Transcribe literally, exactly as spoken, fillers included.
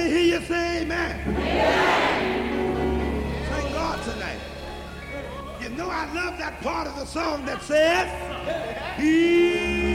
me hear you say amen. Amen. Thank God tonight. You know I love that part of the song that says, He